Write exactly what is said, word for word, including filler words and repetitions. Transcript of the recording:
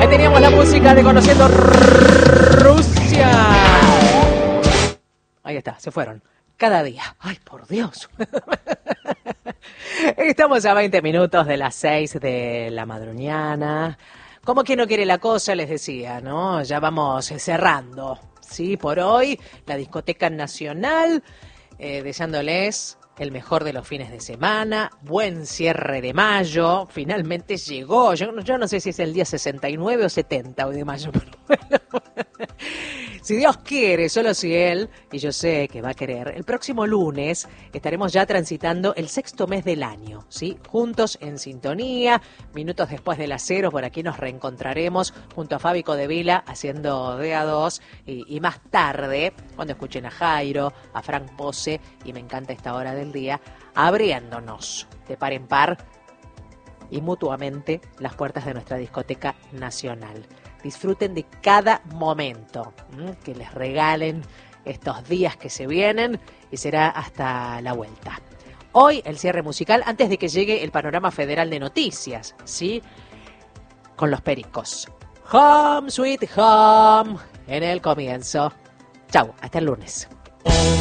Ahí teníamos la música de Conociendo Rusia. Ahí está, se fueron. Cada día. Ay, por Dios. Estamos a veinte minutos de las seis de la madrugada. Como quien no quiere la cosa, les decía, ¿no? Ya vamos cerrando, ¿sí? Por hoy, la Discoteca Nacional, eh, deseándoles el mejor de los fines de semana, buen cierre de mayo, finalmente llegó, yo, yo no sé si es el día sesenta y nueve o setenta hoy de mayo, pero bueno, si Dios quiere, solo si Él, y yo sé que va a querer, el próximo lunes estaremos ya transitando el sexto mes del año, ¿sí? Juntos en sintonía, minutos después de las cero, por aquí nos reencontraremos junto a Fabi Codevila haciendo de a dos, y, y más tarde, cuando escuchen a Jairo, a Frank Pose, y me encanta esta hora del día, abriéndonos de par en par y mutuamente las puertas de nuestra discoteca nacional. Disfruten de cada momento, ¿m? que les regalen estos días que se vienen y será hasta la vuelta. Hoy el cierre musical antes de que llegue el panorama federal de noticias, ¿sí? Con los Pericos. Home Sweet Home en el comienzo. Chau, hasta el lunes.